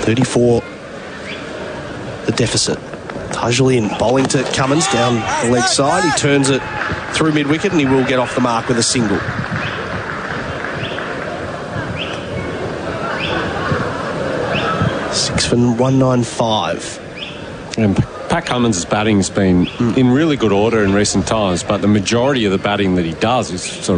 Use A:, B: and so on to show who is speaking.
A: 34 the deficit. Tajlin bowling to Cummins down the leg side. He turns it through mid-wicket and he will get off the mark with a single. Six for 195.
B: And Pat Cummins' batting's been in really good order in recent times, but the majority of the batting that he does is sort of